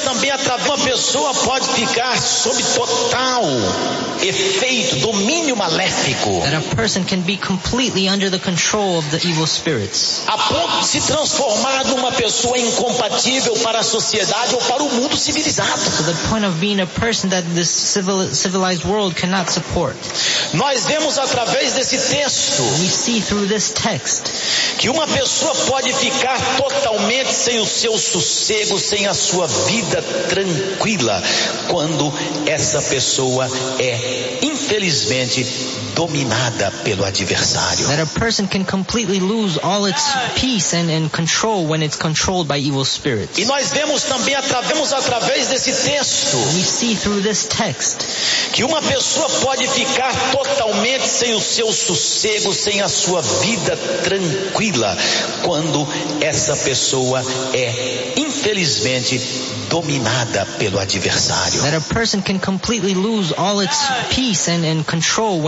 também uma pessoa pode ficar sob total efeito, domínio maléfico, That a person can be completely under the control of the evil spirits, a ponto de se transformar numa pessoa incompatível para a sociedade ou para o mundo civilizado. to the point of being a person that this civilized world cannot support. Nós vemos através desse texto We see through this text que uma pessoa pode ficar totalmente sem o seu sossego, sem a sua vida tranquila, quando essa pessoa é, infelizmente, dominada pelo adversário. that a person can completely lose all its peace and control when it's controlled by evil spirits. E nós vemos também através desse texto We see through this text que uma pessoa pode ficar totalmente sem o seu sossego, sem a sua vida tranquila, quando essa pessoa é, infelizmente, dominada pelo adversário. that a person can completely lose all its peace and control